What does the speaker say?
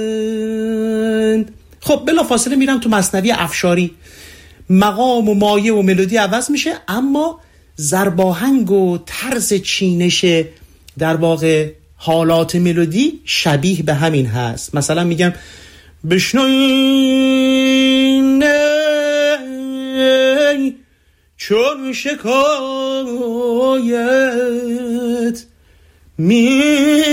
خب بلا فاصله میرم تو مثنوی افشاری، مقام و مایه و ملودی عوض میشه، اما ضرباهنگ و طرز چینش در واقع حالات ملودی شبیه به همین هست. مثلا میگم بشنوین چون شکایت میکنم